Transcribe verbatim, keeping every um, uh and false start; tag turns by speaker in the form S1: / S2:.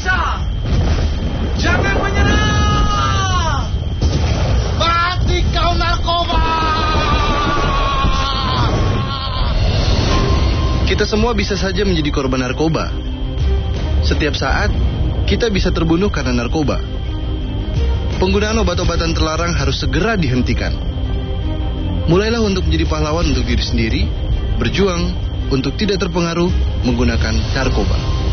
S1: bisa. Jangan menyerah.
S2: Mati kau narkoba!
S3: Kita semua bisa saja menjadi korban narkoba. Setiap saat, kita bisa terbunuh karena narkoba. Penggunaan obat-obatan terlarang harus segera dihentikan. Mulailah untuk menjadi pahlawan untuk diri sendiri, berjuang untuk tidak terpengaruh menggunakan narkoba.